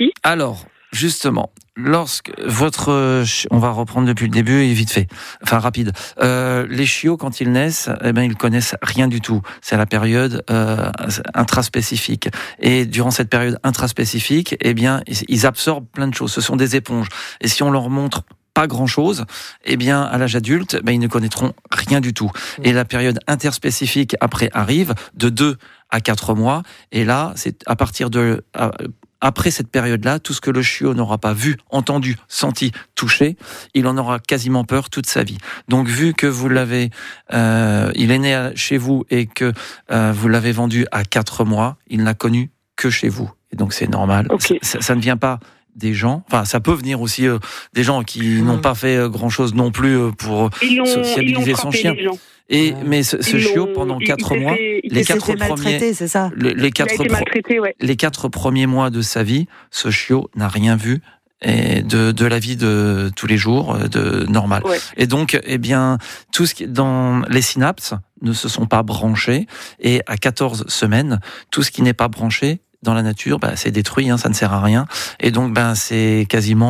aussi. Alors, justement, lorsque on va reprendre depuis le début et vite fait, enfin rapide. Les chiots, quand ils naissent, ils connaissent rien du tout. C'est la période intraspécifique. Et durant cette période intraspécifique, ils absorbent plein de choses. Ce sont des éponges. Et si on leur montre pas grand-chose, à l'âge adulte, ils ne connaîtront rien du tout. Et la période interspécifique après arrive de 2 à 4 mois. Et là, c'est à partir de après cette période-là, tout ce que le chiot n'aura pas vu, entendu, senti, touché, il en aura quasiment peur toute sa vie. Donc, vu que vous l'avez, il est né chez vous et que vous l'avez vendu à 4 mois, il n'a connu que chez vous. Et donc, c'est normal. Okay. Ça ne vient pas des gens, enfin ça peut venir aussi des gens qui n'ont pas fait grand-chose non plus pour sociabiliser son chien. Mais ce chiot, pendant 4 mois, les 4 premiers, c'est ça. les 4 premiers mois de sa vie, ce chiot n'a rien vu et de la vie de tous les jours, de normal. Ouais. Et donc, tout ce qui dans les synapses ne se sont pas branchés, et à 14 semaines, tout ce qui n'est pas branché dans la nature, c'est détruit, ça ne sert à rien. Et donc, c'est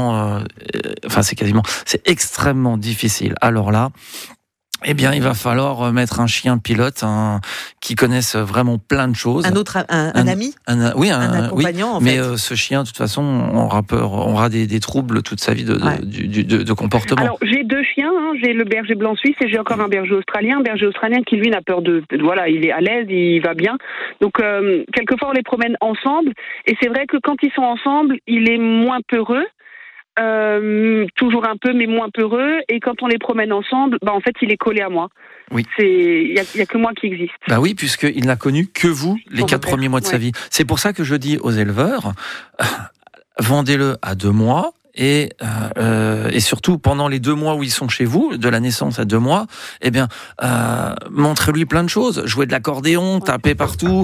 extrêmement difficile. Alors là, il va falloir mettre un chien pilote qui connaisse vraiment plein de choses. Un ami ? Un accompagnant, en fait. Mais ce chien, de toute façon, aura des troubles toute sa vie de comportement. Alors, j'ai 2 chiens, j'ai le berger blanc suisse et j'ai encore un berger australien qui, lui, n'a peur il est à l'aise, il va bien. Donc, quelquefois, on les promène ensemble, et c'est vrai que quand ils sont ensemble, il est moins peureux. Toujours un peu, mais moins peureux. Et quand on les promène ensemble, en fait, il est collé à moi. Oui. Il y a que moi qui existe. Oui, puisqu'il n'a connu que vous les 4 premiers mois de sa vie. C'est pour ça que je dis aux éleveurs, vendez-le à 2 mois. Et surtout pendant les 2 mois où ils sont chez vous, de la naissance à 2 mois, montrez-lui plein de choses, jouer de l'accordéon, taper partout,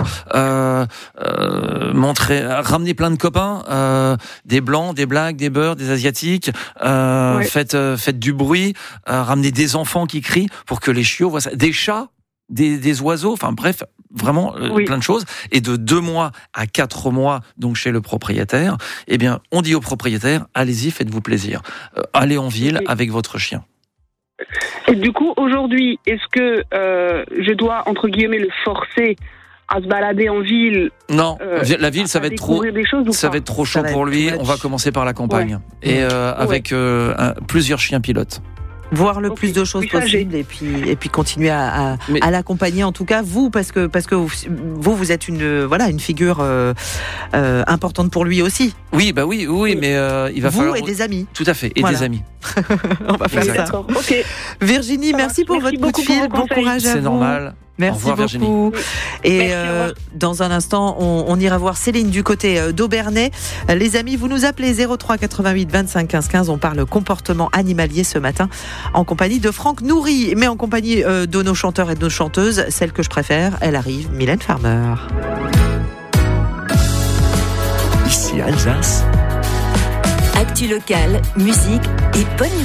ramener plein de copains, des blancs, des blacks, des beurs, des asiatiques, faites du bruit, ramenez des enfants qui crient pour que les chiots voient ça, des chats, des oiseaux, enfin bref, vraiment plein de choses. Et de 2 mois à 4 mois, donc chez le propriétaire, on dit au propriétaire, allez-y, faites-vous plaisir. Allez en ville avec votre chien. Et du coup, aujourd'hui, est-ce que je dois, entre guillemets, le forcer à se balader en ville? Non, la ville, ça va être trop chaud pour lui. On va commencer par la campagne. Et avec plusieurs chiens pilotes. Voir le plus de choses possible et puis continuer à l'accompagner, en tout cas vous, parce que vous êtes une figure importante pour lui aussi. Oui, mais il va falloir... Vous et des amis. Tout à fait, et des amis. On va faire ça. Okay. Virginie, merci pour votre coup de fil, bon courage à vous. C'est normal. Merci beaucoup. Virginie. Et dans un instant, on ira voir Céline du côté d'Aubernay. Les amis, vous nous appelez 03 88 25 15 15. On parle comportement animalier ce matin en compagnie de Franck Nourri, mais en compagnie de nos chanteurs et de nos chanteuses. Celle que je préfère, elle arrive, Mylène Farmer. Ici Alsace. Actu locale, musique et bonne humeur.